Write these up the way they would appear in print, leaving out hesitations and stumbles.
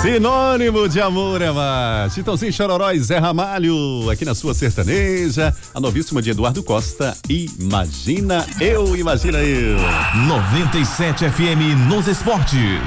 Sinônimo de amor é mais. Chitãozinho, Chororó e Zé Ramalho, aqui na sua sertaneja. A novíssima de Eduardo Costa, Imagina Eu, Imagina Eu. 97 FM nos esportes.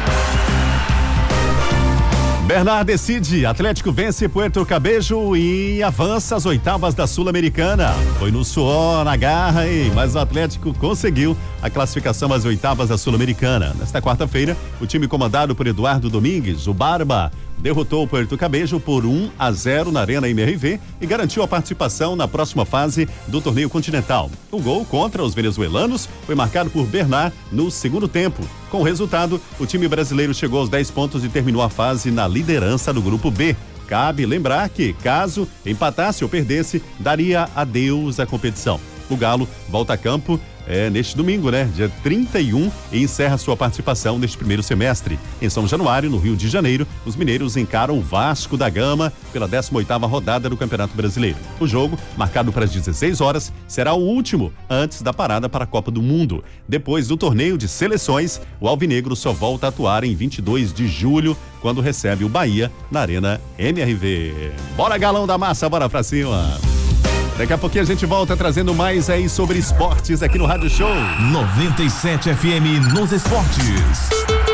Bernard decide, Atlético vence Puerto Cabello e avança às oitavas da Sul-Americana. Foi no suor, na garra, mas o Atlético conseguiu a classificação às oitavas da Sul-Americana. Nesta quarta-feira, o time comandado por Eduardo Domingues, o Barba, derrotou o Puerto Cabello por 1-0 na Arena MRV e garantiu a participação na próxima fase do torneio continental. O gol contra os venezuelanos foi marcado por Bernard no segundo tempo. Com o resultado, o time brasileiro chegou aos 10 pontos e terminou a fase na liderança do grupo B. Cabe lembrar que, caso empatasse ou perdesse, daria adeus à competição. O Galo volta a campo neste domingo, dia 31, e encerra sua participação neste primeiro semestre. Em São Januário, no Rio de Janeiro, os mineiros encaram o Vasco da Gama pela 18ª rodada do Campeonato Brasileiro. O jogo, marcado para as 16 horas, será o último antes da parada para a Copa do Mundo. Depois do torneio de seleções, o Alvinegro só volta a atuar em 22 de julho, quando recebe o Bahia na Arena MRV. Bora, Galão da Massa, bora pra cima! Daqui a pouquinho a gente volta trazendo mais aí sobre esportes aqui no Rádio Show. 97 FM nos esportes.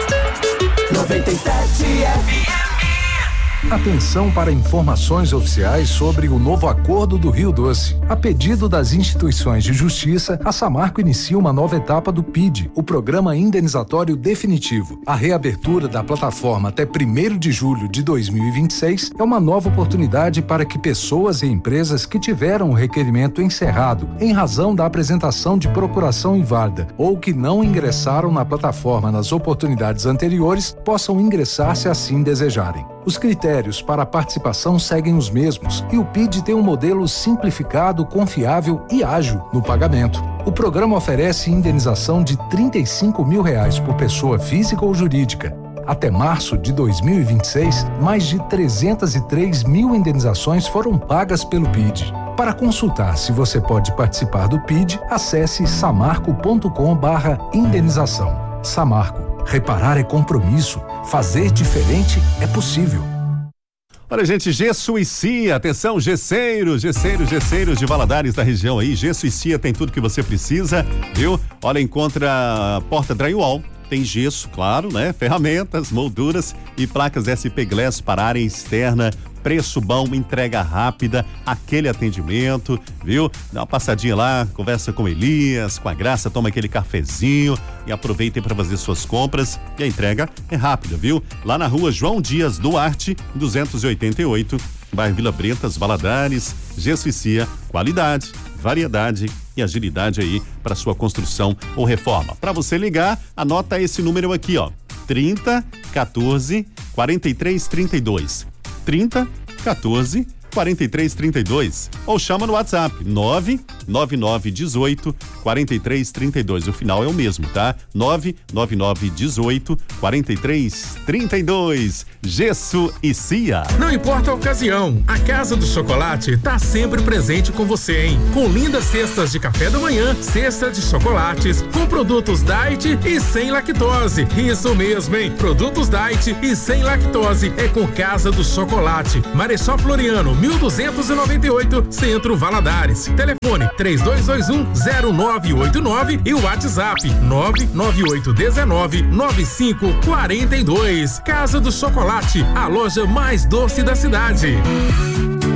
97 FM. Atenção para informações oficiais sobre o novo acordo do Rio Doce. A pedido das instituições de justiça, a Samarco inicia uma nova etapa do PID, o Programa Indenizatório Definitivo. A reabertura da plataforma até 1º de julho de 2026 é uma nova oportunidade para que pessoas e empresas que tiveram o requerimento encerrado em razão da apresentação de procuração inválida ou que não ingressaram na plataforma nas oportunidades anteriores possam ingressar se assim desejarem. Os critérios para a participação seguem os mesmos e o PID tem um modelo simplificado, confiável e ágil no pagamento. O programa oferece indenização de R$35 mil por pessoa física ou jurídica. Até março de 2026, mais de 303 mil indenizações foram pagas pelo PID. Para consultar se você pode participar do PID, acesse samarco.com/indenização. Samarco. Reparar é compromisso. Fazer diferente é possível. Olha, gente, Gesso e Cia, atenção, gesseiros de Valadares da região aí. Gesso e Cia tem tudo que você precisa, viu? Olha, encontra a porta drywall, tem gesso, claro, ferramentas, molduras e placas SP Glass para área externa. Preço bom, entrega rápida, aquele atendimento, viu? Dá uma passadinha lá, conversa com Elias, com a Graça, toma aquele cafezinho e aproveitem para fazer suas compras e a entrega é rápida, viu? Lá na rua João Dias Duarte, 288, bairro Vila Bretas, Valadares. Gesso e Cia, qualidade, variedade e agilidade aí para sua construção ou reforma. Para você ligar, anota esse número aqui, 30 14 43 32. 30 14 43 32 ou chama no WhatsApp 999 18 43 32. O final é o mesmo, tá? 999 18 43 32. Gesso e Cia. Não importa a ocasião, a Casa do Chocolate tá sempre presente com você, hein? Com lindas cestas de café da manhã, cesta de chocolates, com produtos diet e sem lactose. Isso mesmo, hein? Produtos diet e sem lactose é com Casa do Chocolate. Marechal Floriano, 1298, Centro Valadares. Telefone 3221-0989 e o WhatsApp 99819-9542. Casa do Chocolate, a loja mais doce da cidade.